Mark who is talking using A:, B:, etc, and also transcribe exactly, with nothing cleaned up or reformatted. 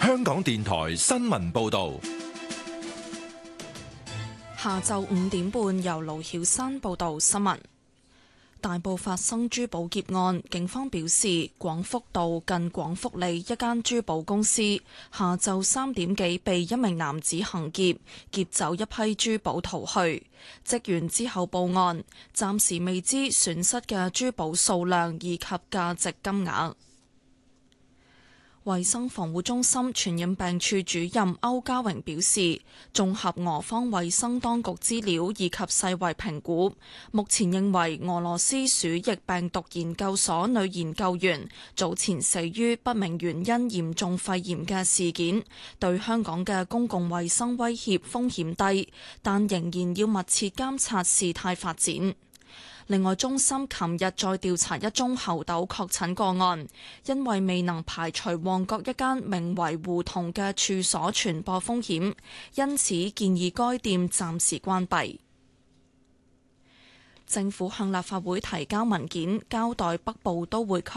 A: 香港電台新聞報道。
B: 下晝五點半，由盧曉珊報道新聞。大埔發生珠寶劫案，警方表示，廣福道近廣福利一間珠寶公司下晝三點幾被一名男子行劫，劫走一批珠寶逃去。職員之後報案，暫時未知損失嘅珠寶數量以及價值金額。衛生防護中心傳染病處主任歐家榮表示，綜合俄方衛生當局資料以及世衛評估，目前認為俄羅斯鼠疫病毒研究所女研究員早前死於不明原因嚴重肺炎嘅事件，對香港嘅公共衛生威脅風險低，但仍然要密切監察事態發展。另外，中心琴日再調查一宗猴痘確診個案，因為未能排除旺角一間名為胡同嘅處所傳播風險，因此建議該店暫時關閉。政府向立法會提交文件，交代北部都會區